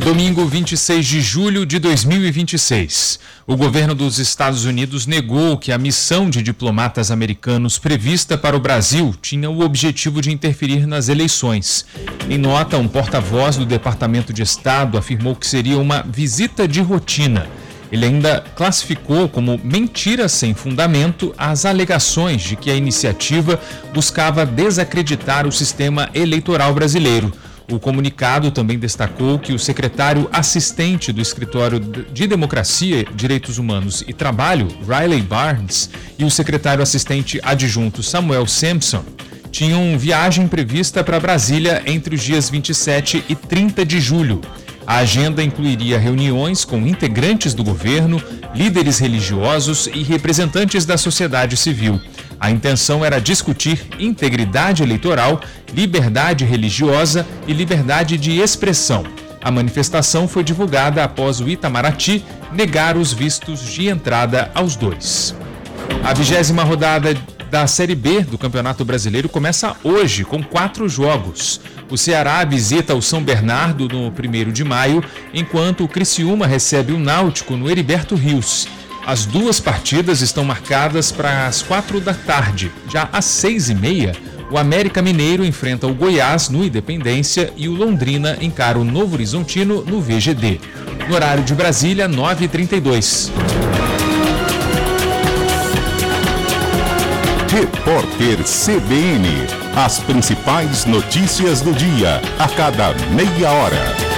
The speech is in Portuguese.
Domingo, 26 de julho de 2026. O governo dos Estados Unidos negou que a missão de diplomatas americanos prevista para o Brasil tinha o objetivo de interferir nas eleições. Em nota, um porta-voz do Departamento de Estado afirmou que seria uma visita de rotina. Ele ainda classificou como mentira sem fundamento as alegações de que a iniciativa buscava desacreditar o sistema eleitoral brasileiro. O comunicado também destacou que o secretário assistente do Escritório de Democracia, Direitos Humanos e Trabalho, Riley Barnes, e o secretário assistente adjunto Samuel Sampson tinham viagem prevista para Brasília entre os dias 27 e 30 de julho. A agenda incluiria reuniões com integrantes do governo, líderes religiosos e representantes da sociedade civil. A intenção era discutir integridade eleitoral, liberdade religiosa e liberdade de expressão. A manifestação foi divulgada após o Itamaraty negar os vistos de entrada aos dois. A 20ª rodada da Série B do Campeonato Brasileiro começa hoje, com 4 jogos. O Ceará visita o São Bernardo no 1º de maio, enquanto o Criciúma recebe o Náutico no Heriberto Rios. As 2 partidas estão marcadas para as 4 da tarde. Já às 6h30, o América Mineiro enfrenta o Goiás no Independência e o Londrina encara o Novo Horizontino no VGD. No horário de Brasília, 9h32. Repórter CBN. As principais notícias do dia, a cada meia hora.